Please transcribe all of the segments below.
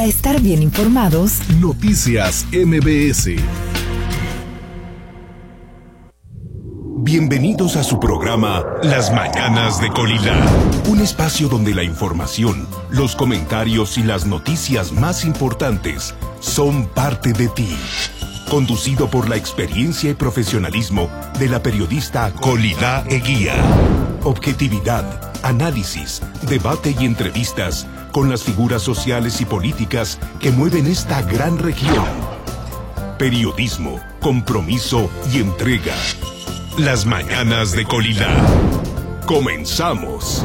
A estar bien informados, Noticias MBS. Bienvenidos a su programa Las Mañanas de Colila, un espacio donde la información, los comentarios y las noticias más importantes son parte de ti. Conducido por la experiencia y profesionalismo de la periodista Colila Eguía. Objetividad, análisis, debate y entrevistas con las figuras sociales y políticas que mueven esta gran región. Periodismo, compromiso y entrega. Las Mañanas de Colila. Comenzamos.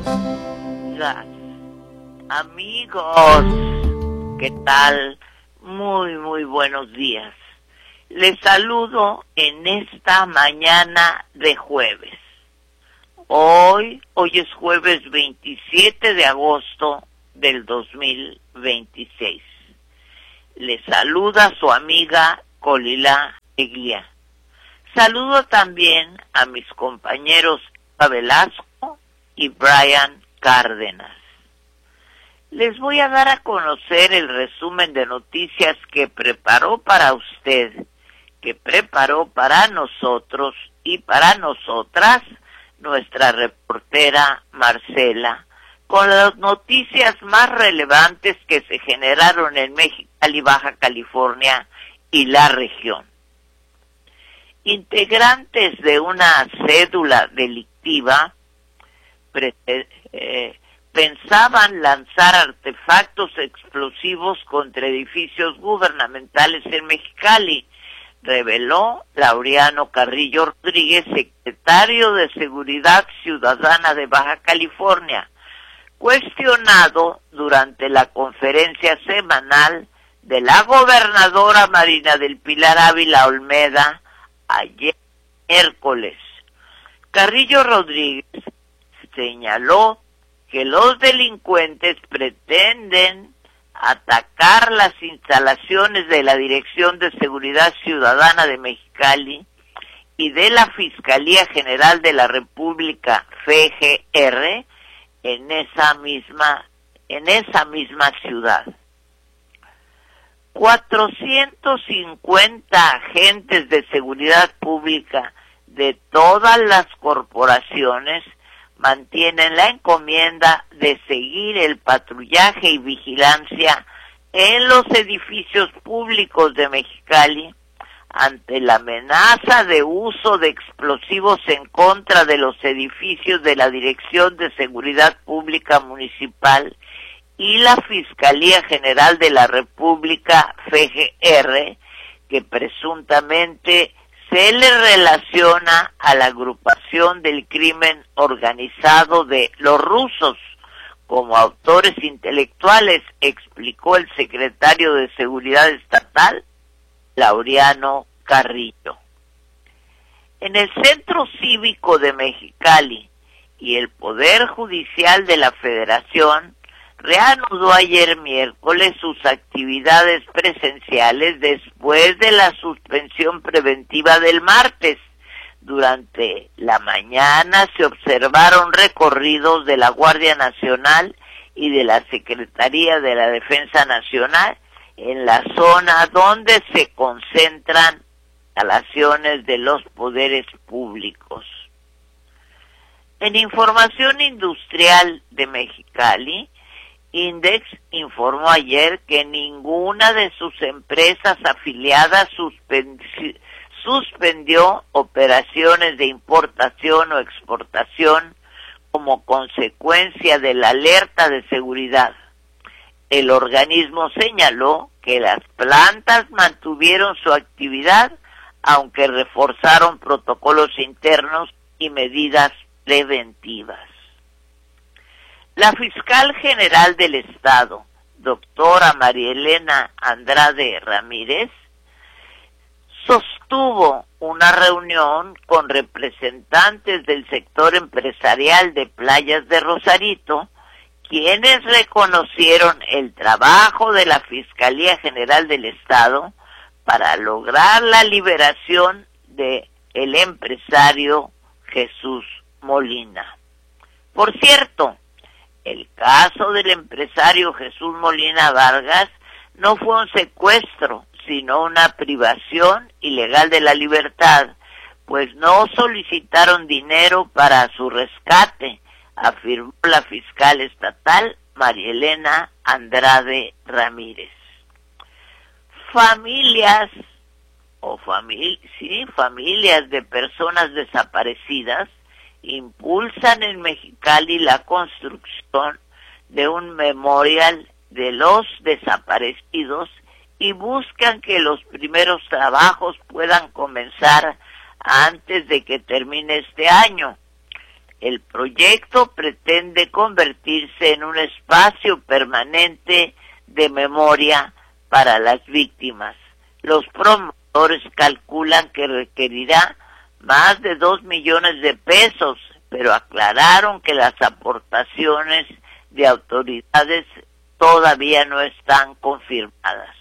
Amigos, ¿qué tal? Muy buenos días. Les saludo en esta mañana de jueves. Hoy es jueves 27 de agosto del 2026. Les saluda su amiga Colila Eguía. Saludo también a mis compañeros Velasco y Brian Cárdenas. Les voy a dar a conocer el resumen de noticias que preparó para usted, que preparó para nosotros y para nosotras nuestra reportera Marcela, con las noticias más relevantes que se generaron en Mexicali, Baja California y la región. Integrantes de una cédula delictiva pensaban lanzar artefactos explosivos contra edificios gubernamentales en Mexicali, reveló Laureano Carrillo Rodríguez, secretario de Seguridad Ciudadana de Baja California, cuestionado durante la conferencia semanal de la gobernadora Marina del Pilar Ávila Olmeda ayer miércoles. Carrillo Rodríguez señaló que los delincuentes pretenden atacar las instalaciones de la Dirección de Seguridad Ciudadana de Mexicali y de la Fiscalía General de la República, FGR, en esa misma ciudad. 450 agentes de seguridad pública de todas las corporaciones mantienen la encomienda de seguir el patrullaje y vigilancia en los edificios públicos de Mexicali ante la amenaza de uso de explosivos en contra de los edificios de la Dirección de Seguridad Pública Municipal y la Fiscalía General de la República, FGR, que presuntamente se le relaciona a la agrupación del crimen organizado de los rusos como autores intelectuales, explicó el secretario de Seguridad Estatal, Laureano Carrillo. En el Centro Cívico de Mexicali y el Poder Judicial de la Federación reanudó ayer miércoles sus actividades presenciales después de la suspensión preventiva del martes. Durante la mañana se observaron recorridos de la Guardia Nacional y de la Secretaría de la Defensa Nacional en la zona donde se concentran instalaciones de los poderes públicos. En información industrial de Mexicali, Index informó ayer que ninguna de sus empresas afiliadas suspendió operaciones de importación o exportación como consecuencia de la alerta de seguridad. El organismo señaló que las plantas mantuvieron su actividad, aunque reforzaron protocolos internos y medidas preventivas. La fiscal general del Estado, doctora María Elena Andrade Ramírez, sostuvo una reunión con representantes del sector empresarial de Playas de Rosarito, quienes reconocieron el trabajo de la Fiscalía General del Estado para lograr la liberación de el empresario Jesús Molina. Por cierto, El caso del empresario Jesús Molina Vargas no fue un secuestro, sino una privación ilegal de la libertad, pues no solicitaron dinero para su rescate, afirmó la fiscal estatal María Elena Andrade Ramírez. Familias de personas desaparecidas impulsan en Mexicali la construcción de un memorial de los desaparecidos y buscan que los primeros trabajos puedan comenzar antes de que termine este año. El proyecto pretende convertirse en un espacio permanente de memoria para las víctimas. Los promotores calculan que requerirá más de 2 millones de pesos, pero aclararon que las aportaciones de autoridades todavía no están confirmadas.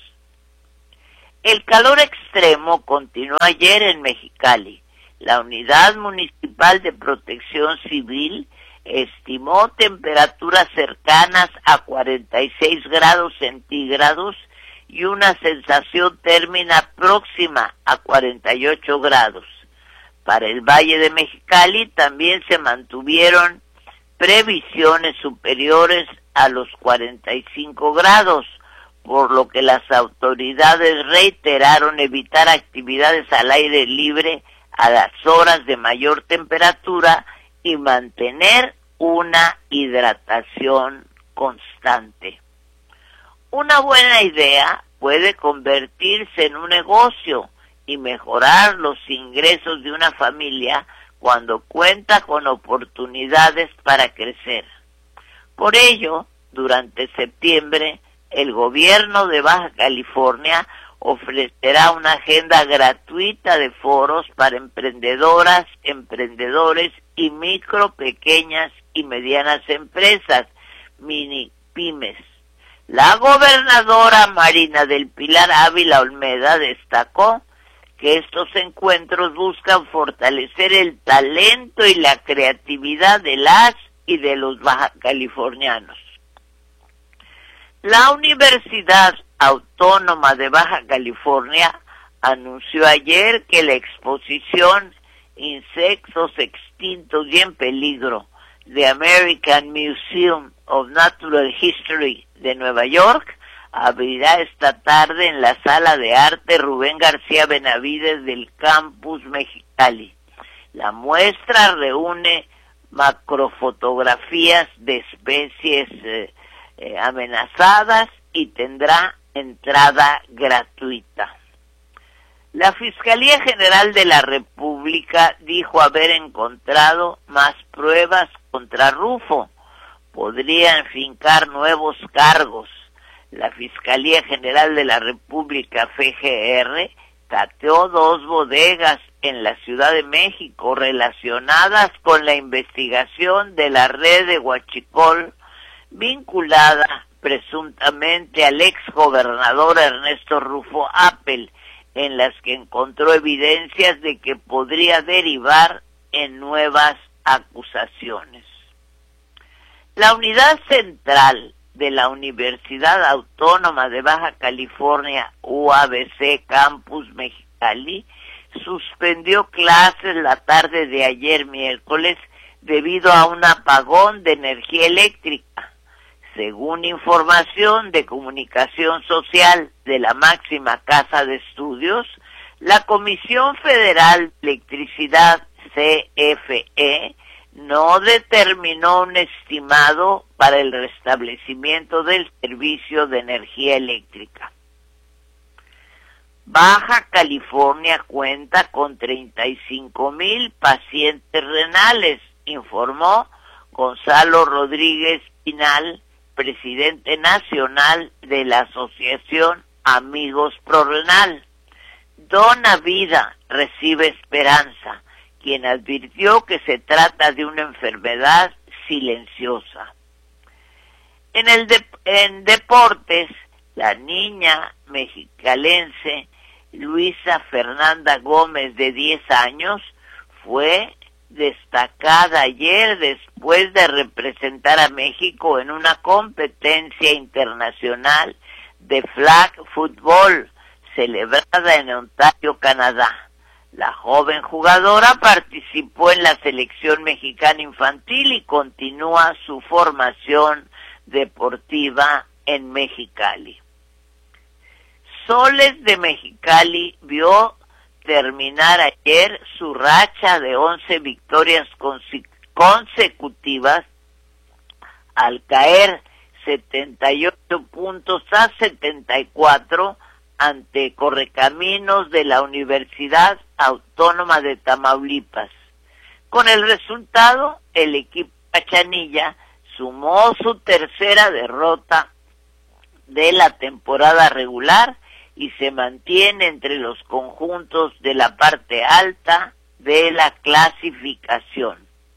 El calor extremo continuó ayer en Mexicali. La Unidad Municipal de Protección Civil estimó temperaturas cercanas a 46 grados centígrados y una sensación térmica próxima a 48 grados. Para el Valle de Mexicali también se mantuvieron previsiones superiores a los 45 grados, por lo que las autoridades reiteraron evitar actividades al aire libre a las horas de mayor temperatura y mantener una hidratación constante. Una buena idea puede convertirse en un negocio y mejorar los ingresos de una familia cuando cuenta con oportunidades para crecer. Por ello, durante septiembre, el gobierno de Baja California ofrecerá una agenda gratuita de foros para emprendedoras, emprendedores y micro, pequeñas y medianas empresas, mini pymes. La gobernadora Marina del Pilar Ávila Olmeda destacó que estos encuentros buscan fortalecer el talento y la creatividad de las y de los bajacalifornianos. La Universidad Autónoma de Baja California anunció ayer que la exposición Insectos extintos y en peligro de American Museum of Natural History de Nueva York abrirá esta tarde en la Sala de Arte Rubén García Benavides del Campus Mexicali. La muestra reúne macrofotografías de especies amenazadas y tendrá entrada gratuita. La Fiscalía General de la República dijo haber encontrado más pruebas contra Rufo. Podrían fincar nuevos cargos. La Fiscalía General de la República, FGR, cateó 2 bodegas en la Ciudad de México relacionadas con la investigación de la red de Huachicol, vinculada presuntamente al exgobernador Ernesto Rufo Appel, en las que encontró evidencias de que podría derivar en nuevas acusaciones. La unidad central de la Universidad Autónoma de Baja California, UABC Campus Mexicali, suspendió clases la tarde de ayer miércoles debido a un apagón de energía eléctrica. Según información de comunicación social de la máxima casa de estudios, la Comisión Federal de Electricidad, CFE, no determinó un estimado para el restablecimiento del servicio de energía eléctrica. Baja California cuenta con 35,000 pacientes renales, informó Gonzalo Rodríguez Pinal, presidente nacional de la Asociación Amigos ProRenal. Dona vida, recibe esperanza, quien advirtió que se trata de una enfermedad silenciosa. En deportes, la niña mexicalense Luisa Fernanda Gómez, de 10 años, fue destacada ayer después de representar a México en una competencia internacional de flag football celebrada en Ontario, Canadá. La joven jugadora participó en la selección mexicana infantil y continúa su formación deportiva en Mexicali. Soles de Mexicali vio terminar ayer su racha de 11 victorias consecutivas al caer 78 puntos a 74 ante Correcaminos de la Universidad Autónoma de Tamaulipas. Con el resultado, el equipo Cachanilla sumó su tercera derrota de la temporada regular y se mantiene entre los conjuntos de la parte alta de la clasificación.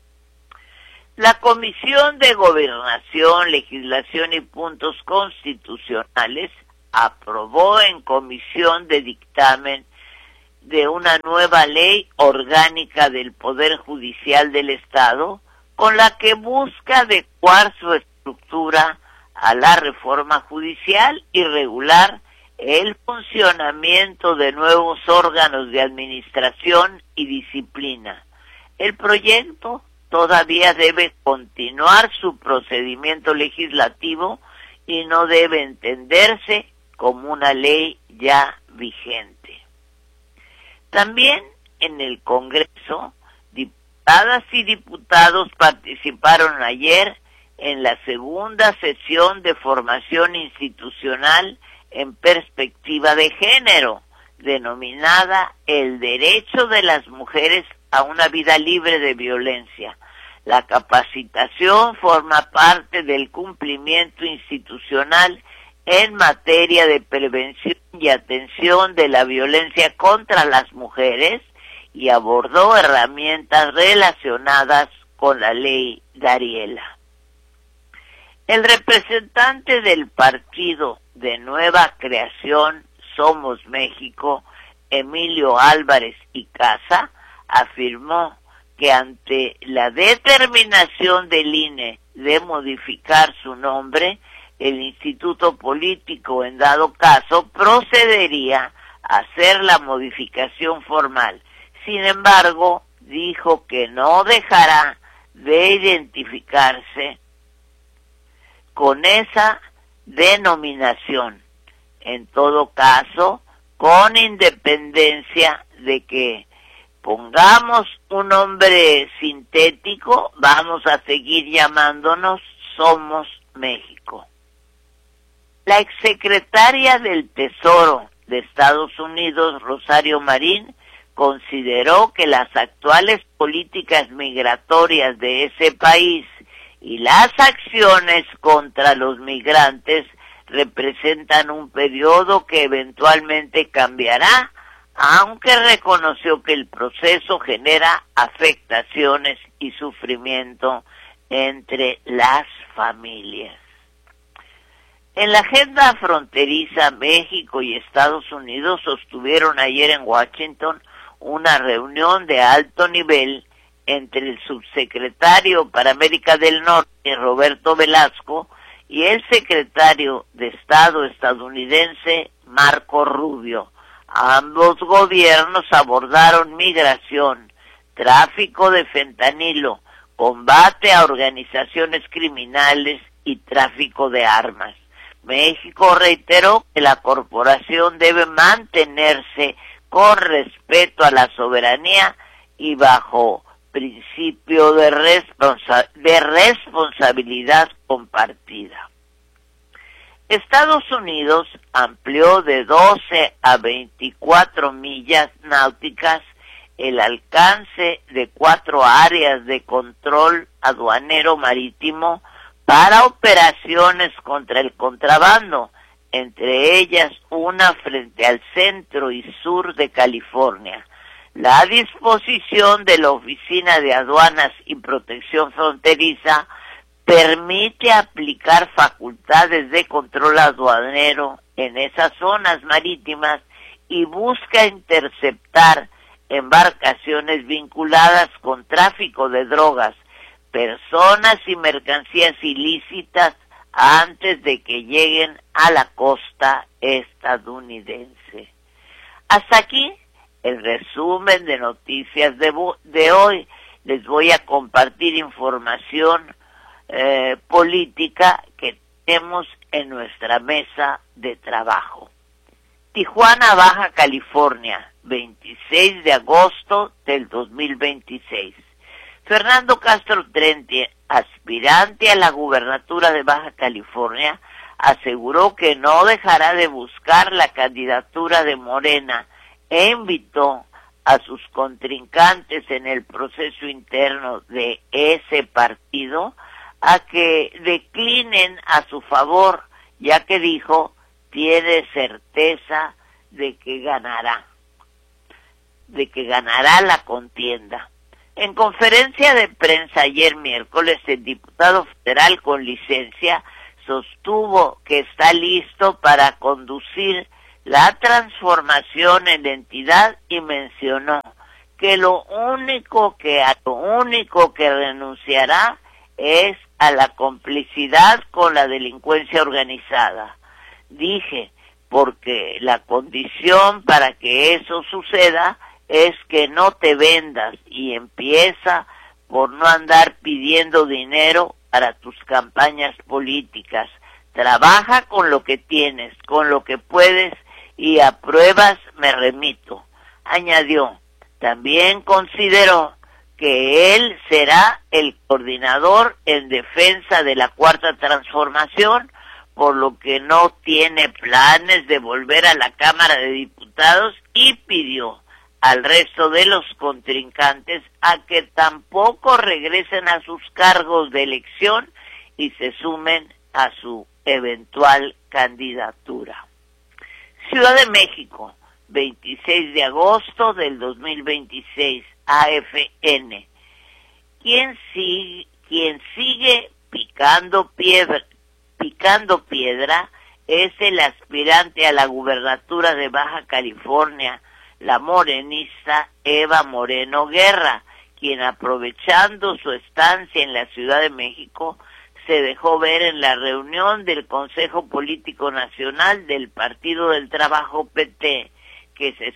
La Comisión de Gobernación, Legislación y Puntos Constitucionales aprobó en comisión de dictamen de una nueva ley orgánica del Poder Judicial del Estado, con la que busca adecuar su estructura a la reforma judicial y regular el funcionamiento de nuevos órganos de administración y disciplina. El proyecto todavía debe continuar su procedimiento legislativo y no debe entenderse como una ley ya vigente. También en el Congreso, diputadas y diputados participaron ayer en la segunda sesión de formación institucional en perspectiva de género, denominada El derecho de las mujeres a una vida libre de violencia. La capacitación forma parte del cumplimiento institucional en materia de prevención y atención de la violencia contra las mujeres y abordó herramientas relacionadas con la ley Dariela. El representante del partido de Nueva Creación Somos México, Emilio Álvarez y Casa, afirmó que ante la determinación del INE de modificar su nombre, el instituto político en dado caso procedería a hacer la modificación formal. Sin embargo, dijo que no dejará de identificarse con esa denominación, en todo caso, con independencia de que pongamos un nombre sintético, vamos a seguir llamándonos Somos México. La exsecretaria del Tesoro de Estados Unidos, Rosario Marín, consideró que las actuales políticas migratorias de ese país y las acciones contra los migrantes representan un periodo que eventualmente cambiará, aunque reconoció que el proceso genera afectaciones y sufrimiento entre las familias. En la agenda fronteriza, México y Estados Unidos sostuvieron ayer en Washington una reunión de alto nivel entre el subsecretario para América del Norte, Roberto Velasco, y el secretario de Estado estadounidense, Marco Rubio. Ambos gobiernos abordaron migración, tráfico de fentanilo, combate a organizaciones criminales y tráfico de armas. México reiteró que la corporación debe mantenerse con respeto a la soberanía y bajo principio de responsabilidad compartida. Estados Unidos amplió de 12 a 24 millas náuticas el alcance de 4 áreas de control aduanero marítimo para operaciones contra el contrabando, entre ellas una frente al centro y sur de California. La disposición de la Oficina de Aduanas y Protección Fronteriza permite aplicar facultades de control aduanero en esas zonas marítimas y busca interceptar embarcaciones vinculadas con tráfico de drogas, personas y mercancías ilícitas antes de que lleguen a la costa estadounidense. Hasta aquí el resumen de noticias de hoy. Les voy a compartir información política que tenemos en nuestra mesa de trabajo. Tijuana, Baja California, 26 de agosto del 2026. Fernando Castro Trente, aspirante a la gubernatura de Baja California, aseguró que no dejará de buscar la candidatura de Morena e invitó a sus contrincantes en el proceso interno de ese partido a que declinen a su favor, ya que dijo tiene certeza de que ganará la contienda. En conferencia de prensa ayer miércoles, el diputado federal con licencia sostuvo que está listo para conducir la transformación en la entidad y mencionó que lo único que renunciará es a la complicidad con la delincuencia organizada. Dije, porque la condición para que eso suceda es que no te vendas, y empieza por no andar pidiendo dinero para tus campañas políticas. Trabaja con lo que tienes, con lo que puedes, y a pruebas me remito. Añadió, también consideró que él será el coordinador en defensa de la Cuarta Transformación, por lo que no tiene planes de volver a la Cámara de Diputados, y pidió al resto de los contrincantes a que tampoco regresen a sus cargos de elección y se sumen a su eventual candidatura. Ciudad de México, 26 de agosto del 2026, AFN. Quien sigue picando piedra es el aspirante a la gubernatura de Baja California, la morenista Eva Moreno Guerra, quien, aprovechando su estancia en la Ciudad de México, se dejó ver en la reunión del Consejo Político Nacional del Partido del Trabajo PT, que se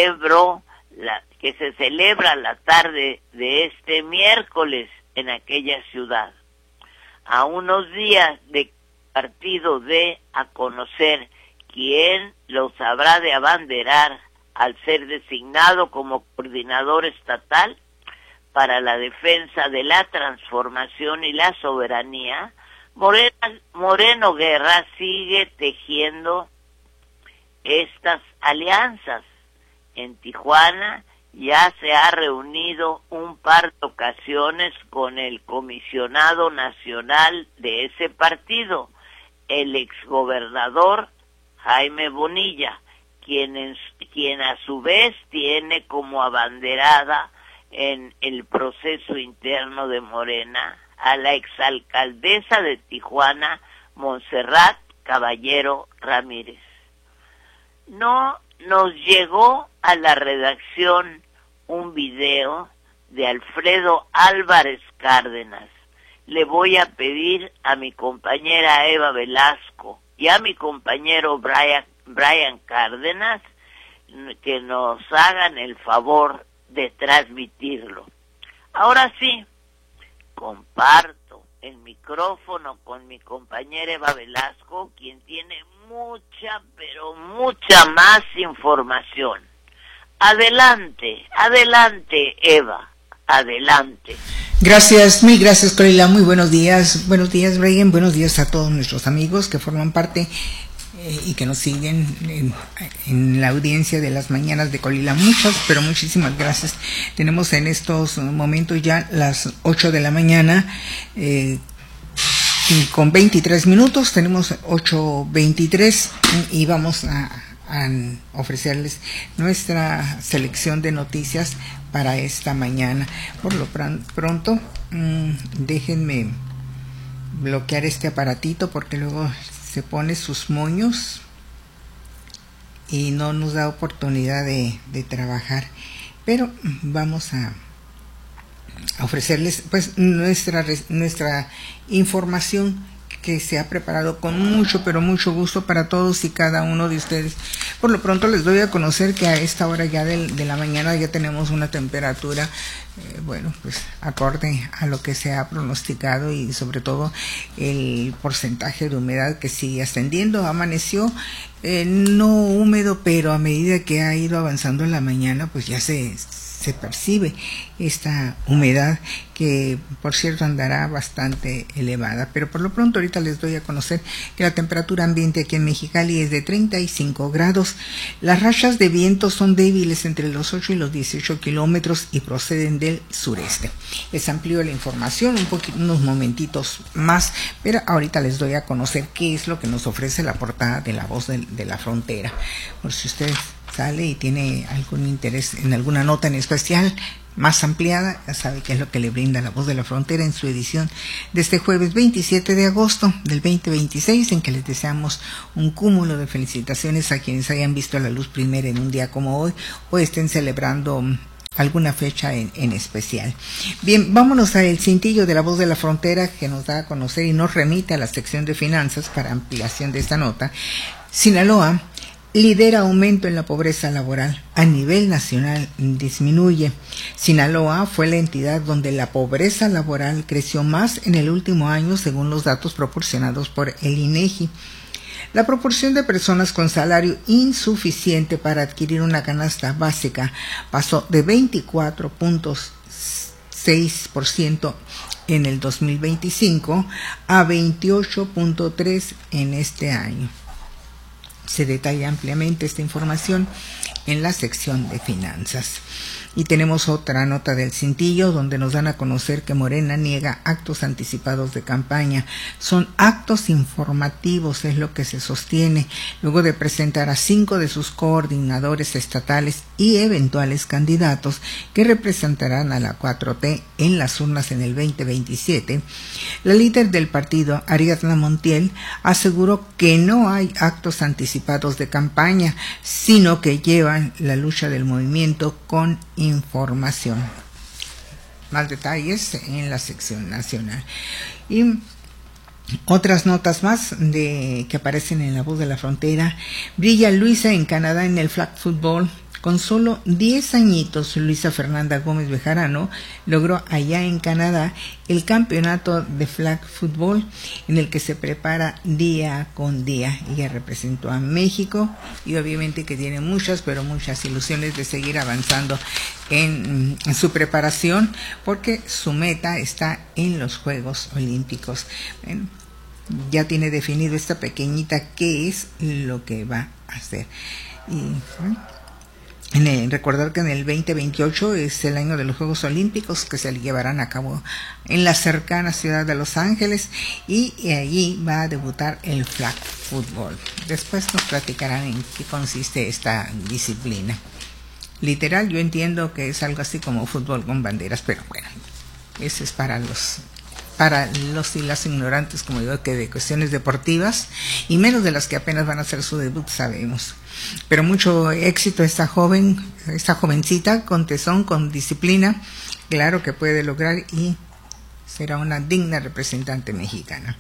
celebra la tarde de este miércoles en aquella ciudad. A unos días de que el partido dé a conocer quién los habrá de abanderar al ser designado como coordinador estatal para la defensa de la transformación y la soberanía, Moreno Guerra sigue tejiendo estas alianzas. En Tijuana ya se ha reunido un par de ocasiones con el comisionado nacional de ese partido, el exgobernador Jaime Bonilla, quien a su vez tiene como abanderada en el proceso interno de Morena a la exalcaldesa de Tijuana, Montserrat Caballero Ramírez. No nos llegó a la redacción un video de Alfredo Álvarez Cárdenas. Le voy a pedir a mi compañera Eva Velasco y a mi compañero Brian Cárdenas que nos hagan el favor de transmitirlo. Ahora sí, comparto el micrófono con mi compañera Eva Velasco, quien tiene mucha, pero mucha más información. Adelante, Eva, adelante. Gracias, mil gracias, Colila. Muy buenos días, Brian, buenos días a todos nuestros amigos que forman parte y que nos siguen en la audiencia de las mañanas de Colila. Muchísimas gracias. Tenemos en estos momentos ya las 8 de la mañana con 23 minutos, tenemos 8:23 y vamos a ofrecerles nuestra selección de noticias para esta mañana. Por lo pronto, déjenme bloquear este aparatito porque luego se pone sus moños y no nos da oportunidad de trabajar. pero vamos a ofrecerles pues nuestra información que se ha preparado con mucho, pero mucho gusto para todos y cada uno de ustedes. Por lo pronto les doy a conocer que a esta hora ya de la mañana ya tenemos una temperatura, bueno, pues acorde a lo que se ha pronosticado y sobre todo el porcentaje de humedad que sigue ascendiendo. Amaneció no húmedo, pero a medida que ha ido avanzando en la mañana, pues ya se percibe esta humedad que, por cierto, andará bastante elevada. Pero por lo pronto ahorita les doy a conocer que la temperatura ambiente aquí en Mexicali es de 35 grados. Las rachas de viento son débiles entre los 8 y los 18 kilómetros y proceden del sureste. Les amplío la información unos momentitos más, pero ahorita les doy a conocer qué es lo que nos ofrece la portada de La Voz de la Frontera. Por si ustedes sale y tiene algún interés en alguna nota en especial más ampliada, ya sabe qué es lo que le brinda La Voz de la Frontera en su edición de este jueves 27 de agosto del 2026, en que les deseamos un cúmulo de felicitaciones a quienes hayan visto la luz primera en un día como hoy o estén celebrando alguna fecha en especial. Bien, vámonos al cintillo de La Voz de la Frontera, que nos da a conocer y nos remite a la sección de finanzas para ampliación de esta nota. Sinaloa lidera aumento en la pobreza laboral. A nivel nacional disminuye. Sinaloa fue la entidad donde la pobreza laboral creció más en el último año, según los datos proporcionados por el INEGI. La proporción de personas con salario insuficiente para adquirir una canasta básica pasó de 24.6% en el 2025 a 28.3% en este año. Se detalla ampliamente esta información en la sección de finanzas. Y tenemos otra nota del cintillo donde nos dan a conocer que Morena niega actos anticipados de campaña. Son actos informativos, es lo que se sostiene, luego de presentar a 5 de sus coordinadores estatales y eventuales candidatos que representarán a la 4T en las urnas en el 2027. La líder del partido, Ariadna Montiel, aseguró que no hay actos anticipados de campaña, sino que llevan la lucha del movimiento con información. Más detalles en la sección nacional. Y otras notas más que aparecen en La Voz de la Frontera. Brilla Luisa en Canadá en el flag football. Con solo 10 añitos, Luisa Fernanda Gómez Bejarano logró allá en Canadá el campeonato de flag football, en el que se prepara día con día. Ella representó a México y obviamente que tiene muchas, pero muchas ilusiones de seguir avanzando en su preparación, porque su meta está en los Juegos Olímpicos. Bueno, ya tiene definido esta pequeñita qué es lo que va a hacer. Y bueno, recordar que en el 2028 es el año de los Juegos Olímpicos, que se llevarán a cabo en la cercana ciudad de Los Ángeles, y allí va a debutar el flag football. Después nos platicarán en qué consiste esta disciplina. Literal, yo entiendo que es algo así como fútbol con banderas, pero bueno, eso es para los y las ignorantes, como digo, que de cuestiones deportivas, y menos de las que apenas van a hacer su debut, sabemos. Pero mucho éxito esta jovencita, con tesón, con disciplina, claro que puede lograr y será una digna representante mexicana.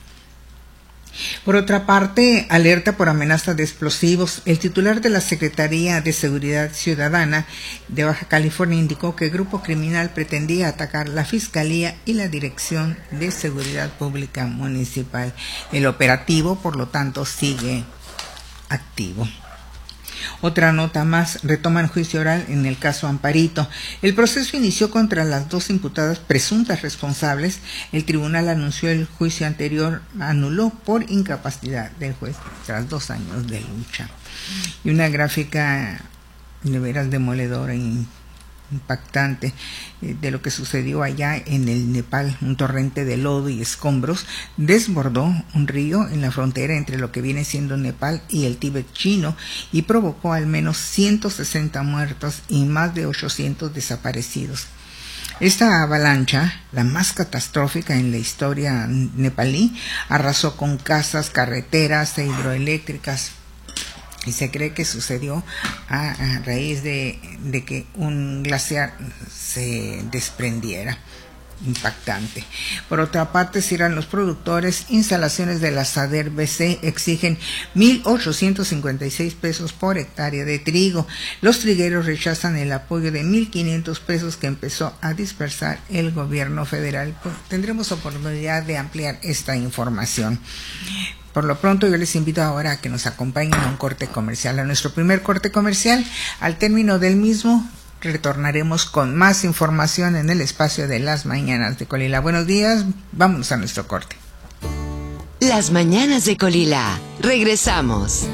Por otra parte, alerta por amenaza de explosivos. El titular de la Secretaría de Seguridad Ciudadana de Baja California indicó que el grupo criminal pretendía atacar la Fiscalía y la Dirección de Seguridad Pública Municipal. El operativo, por lo tanto, sigue activo. Otra nota más, retoman juicio oral en el caso Amparito. El proceso inició contra las 2 imputadas presuntas responsables. El tribunal anunció el juicio anterior, anuló por incapacidad del juez tras 2 años de lucha. Y una gráfica de veras demoledora e impactante de lo que sucedió allá en el Nepal. Un torrente de lodo y escombros desbordó un río en la frontera entre lo que viene siendo Nepal y el Tíbet chino y provocó al menos 160 muertos y más de 800 desaparecidos. Esta avalancha, la más catastrófica en la historia nepalí, arrasó con casas, carreteras e hidroeléctricas. y se cree que sucedió a raíz de que un glaciar se desprendiera. Impactante. Por otra parte, cierran los productores. Instalaciones de la SADER BC exigen 1,856 pesos por hectárea de trigo. Los trigueros rechazan el apoyo de 1,500 pesos que empezó a dispersar el gobierno federal. Tendremos oportunidad de ampliar esta información. Por lo pronto, yo les invito ahora a que nos acompañen a un corte comercial, a nuestro primer corte comercial. Al término del mismo, retornaremos con más información en el espacio de Las Mañanas de Colila. Buenos días, vamos a nuestro corte. Las Mañanas de Colila. Regresamos.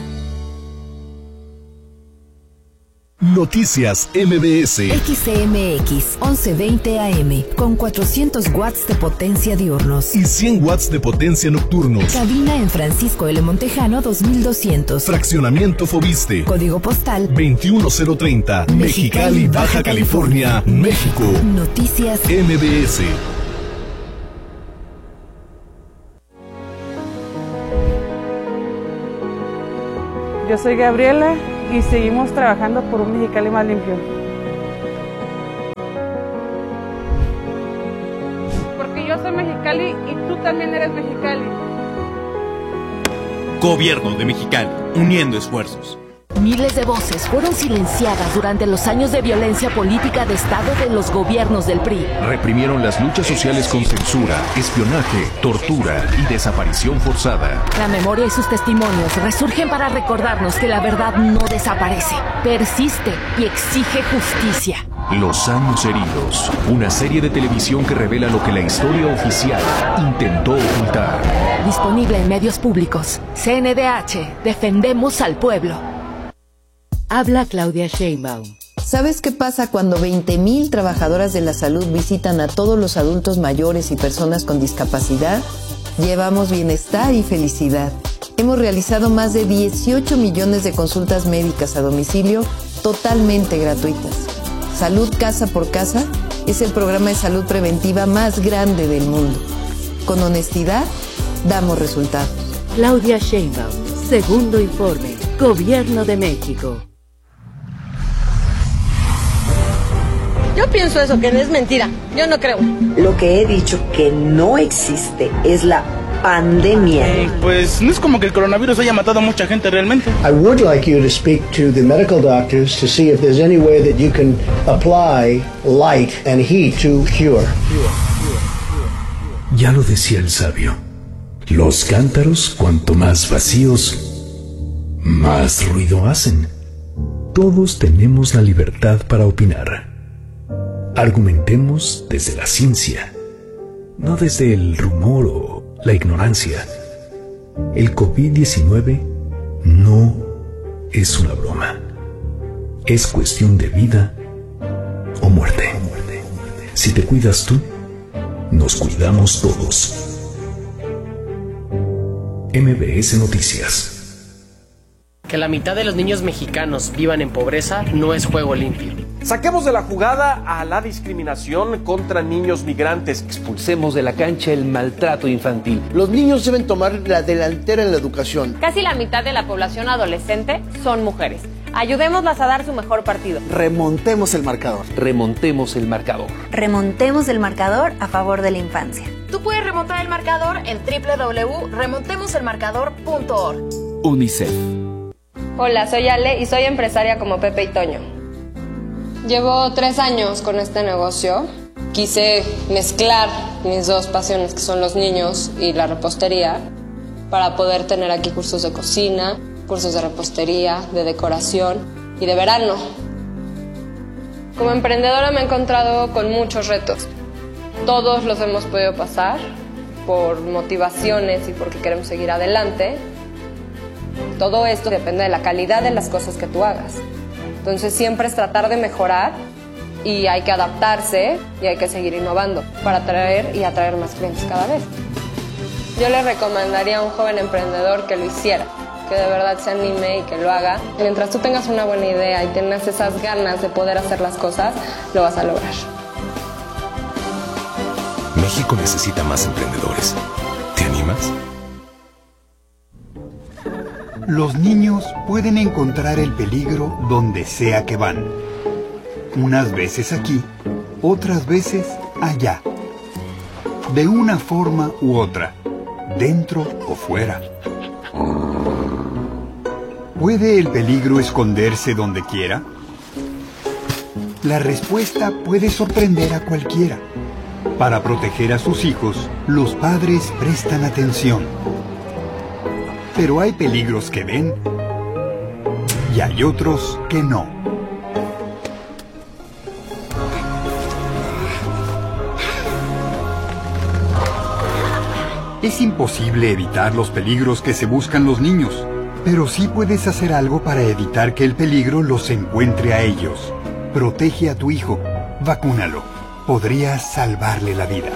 Noticias MBS. XCMX 1120 AM con 400 watts de potencia diurnos y 100 watts de potencia nocturnos. Cabina en Francisco L. Montejano 2200. Fraccionamiento Fobiste. Código postal 21030. Mexicali, Baja California, México. Noticias MBS. Yo soy Gabriela y seguimos trabajando por un Mexicali más limpio. Porque yo soy Mexicali y tú también eres Mexicali. Gobierno de Mexicali, uniendo esfuerzos. Miles de voces fueron silenciadas durante los años de violencia política de Estado de los gobiernos del PRI. Reprimieron las luchas sociales con censura, espionaje, tortura y desaparición forzada. La memoria y sus testimonios resurgen para recordarnos que la verdad no desaparece, persiste y exige justicia. Los años heridos, una serie de televisión que revela lo que la historia oficial intentó ocultar. Disponible en medios públicos. CNDH, defendemos al pueblo. Habla Claudia Sheinbaum. ¿Sabes qué pasa cuando 20,000 trabajadoras de la salud visitan a todos los adultos mayores y personas con discapacidad? Llevamos bienestar y felicidad. Hemos realizado más de 18 millones de consultas médicas a domicilio totalmente gratuitas. Salud Casa por Casa es el programa de salud preventiva más grande del mundo. Con honestidad, damos resultados. Claudia Sheinbaum, segundo informe, Gobierno de México. Yo pienso eso, que es mentira. Yo no creo. Lo que he dicho que no existe es la pandemia. Pues no es como que el coronavirus haya matado a mucha gente realmente. I would like you to speak to the medical doctors to see if there's any way that you can apply light and heat to cure. Ya lo decía el sabio. Los cántaros, cuanto más vacíos, más ruido hacen. Todos tenemos la libertad para opinar. Argumentemos desde la ciencia, no desde el rumor o la ignorancia. El COVID-19 no es una broma. Es cuestión de vida o muerte. Si te cuidas tú, nos cuidamos todos. MBS Noticias. Que la mitad de los niños mexicanos vivan en pobreza no es juego limpio. Saquemos de la jugada a la discriminación contra niños migrantes. Expulsemos de la cancha el maltrato infantil. Los niños deben tomar la delantera en la educación. Casi la mitad de la población adolescente son mujeres. Ayudémoslas a dar su mejor partido. Remontemos el marcador. Remontemos el marcador. Remontemos el marcador a favor de la infancia. Tú puedes remontar el marcador en www.remontemoselmarcador.org. UNICEF. Hola, soy Ale y soy empresaria como Pepe y Toño. Llevo 3 años con este negocio. Quise mezclar mis dos pasiones, que son los niños y la repostería, para poder tener aquí cursos de cocina, cursos de repostería, de decoración y de verano. Como emprendedora me he encontrado con muchos retos. Todos los hemos podido pasar por motivaciones y porque queremos seguir adelante. Todo esto depende de la calidad de las cosas que tú hagas. Entonces siempre es tratar de mejorar y hay que adaptarse y hay que seguir innovando para atraer y atraer más clientes cada vez. Yo le recomendaría a un joven emprendedor que lo hiciera, que de verdad se anime y que lo haga. Mientras tú tengas una buena idea y tengas esas ganas de poder hacer las cosas, lo vas a lograr. México necesita más emprendedores. ¿Te animas? Los niños pueden encontrar el peligro donde sea que van. Unas veces aquí, otras veces allá. De una forma u otra, dentro o fuera. ¿Puede el peligro esconderse donde quiera? La respuesta puede sorprender a cualquiera. Para proteger a sus hijos, los padres prestan atención. Pero hay peligros que ven y hay otros que no. Es imposible evitar los peligros que se buscan los niños, pero sí puedes hacer algo para evitar que el peligro los encuentre a ellos. Protege a tu hijo, vacúnalo. Podrías salvarle la vida.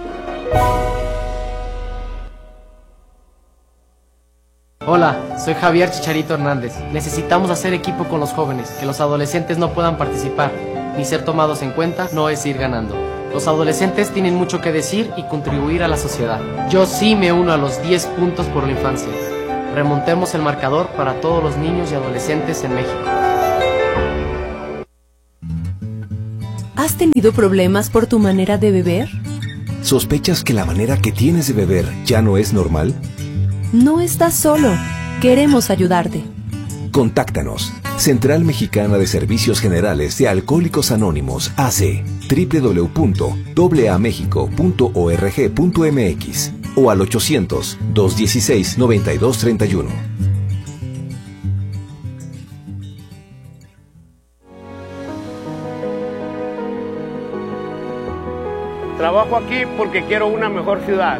Hola, soy Javier Chicharito Hernández. Necesitamos hacer equipo con los jóvenes, que los adolescentes no puedan participar, ni ser tomados en cuenta no es ir ganando. Los adolescentes tienen mucho que decir y contribuir a la sociedad. Yo sí me uno a los 10 puntos por la infancia. Remontemos el marcador para todos los niños y adolescentes en México. ¿Has tenido problemas por tu manera de beber? ¿Sospechas que la manera que tienes de beber ya no es normal? No estás solo. Queremos ayudarte. Contáctanos. Central Mexicana de Servicios Generales de Alcohólicos Anónimos, AC, www.aamexico.org.mx o al 800-216-9231. Trabajo aquí porque quiero una mejor ciudad.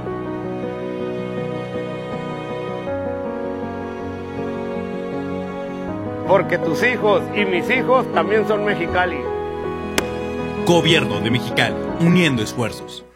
Porque tus hijos y mis hijos también son Mexicali. Gobierno de Mexicali, uniendo esfuerzos.